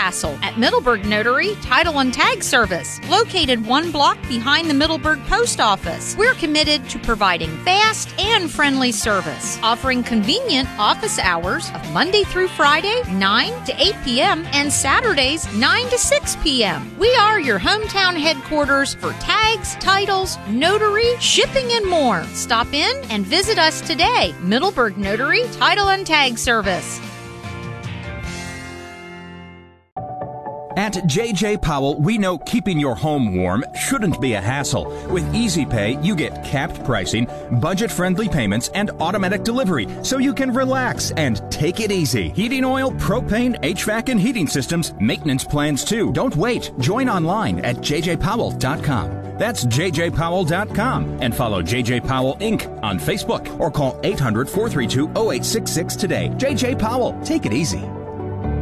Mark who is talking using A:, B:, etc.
A: hassle at Middleburg Notary Title and Tag Service, located 1 block behind the Middleburg Post Office. We're committed to providing fast and friendly service, offering convenient office hours of Monday through Friday, 9 to 8 p.m., and Saturdays, 9 to 6 p.m. We are your hometown headquarters for tags, titles, notary, shipping, and more. Stop in and visit us today. Middleburg Notary Title and Tag Service.
B: At J.J. Powell, we know keeping your home warm shouldn't be a hassle. With Easy Pay, you get capped pricing, budget-friendly payments, and automatic delivery, so you can relax and take it easy. Heating oil, propane, HVAC, and heating systems, maintenance plans too. Don't wait. Join online at jjpowell.com. That's jjpowell.com, and follow J.J. Powell Inc. on Facebook or call 800-432-0866 today. J.J. Powell, take it easy.